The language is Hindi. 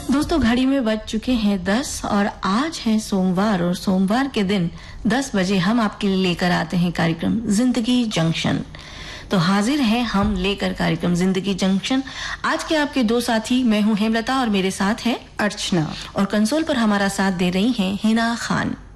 दोस्तों घड़ी में बज चुके हैं 10 और आज है सोमवार और सोमवार के दिन 10 बजे हम आपके लिए लेकर आते हैं कार्यक्रम जिंदगी जंक्शन। तो हाजिर हैं हम लेकर कार्यक्रम जिंदगी जंक्शन। आज के आपके दो साथी, मैं हूं हेमलता और मेरे साथ है अर्चना, और कंसोल पर हमारा साथ दे रही हैं हिना खान।